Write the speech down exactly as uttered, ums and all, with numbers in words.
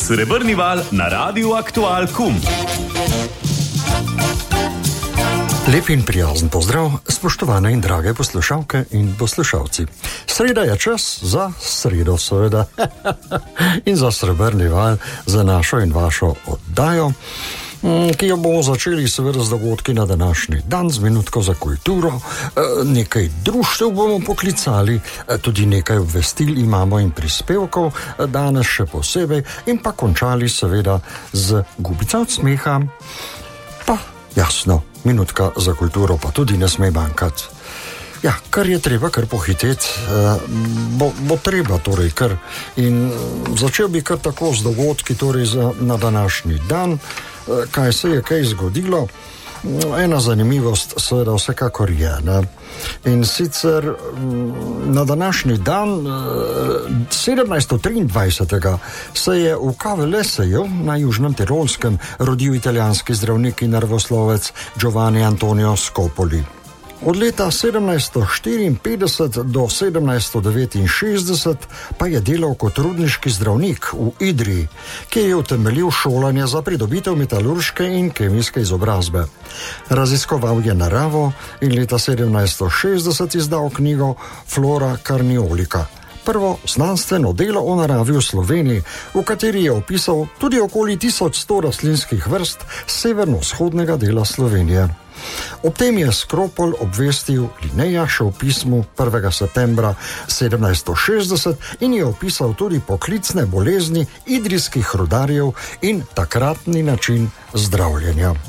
Srebrni val na Radiu Aktual Kum. Lep in prijazen pozdrav, spoštovane in drage poslušalke in poslušalci. Sreda je čas za sredo, seveda, in za Srebrni val, za našo in vašo oddajo, ki jo bomo začeli seveda z dogodki na današnji dan, z minutko za kulturo. Nekaj društev bomo poklicali, tudi nekaj obvestil imamo in prispevkov, danes še posebej, in pa končali seveda z gubico od smeha, pa jasno, minutka za kulturo pa tudi ne sme bankati. Ja, kar je treba, kar pohiteti, bo, bo treba torej kar. In začel bi kar tako z dogodki torej za, na današnji dan. Kaj se je kaj zgodilo? Ena zanimivost seveda vsekakor je, ne? In sicer na današnji dan sedemnajststo triindvajset se je v Cavalleseju na Južnem Tirolskem rodil italijanski zdravnik in nervoslovec Giovanni Antonio Scopoli. Od leta sedemnajststo štiriinpetdeset do sedemnajststo devetinšestdeset pa je delal kot rudniški zdravnik v Idriji, ki je utemeljil šolanje za pridobitev metalurške in kemijske izobrazbe. Raziskoval je naravo in leta sedemnajststo šestdeset izdal knjigo Flora Carniolica, prvo znanstveno delo o naravi v Sloveniji, v kateri je opisal tudi okoli tisoč sto rastlinskih vrst severno-vzhodnega dela Slovenije. Ob tem je Scopol obvestil Linneja še v pismu prvega septembra sedemnajststo šestdeset in je opisal tudi poklicne bolezni idrijskih rudarjev in takratni način zdravljenja.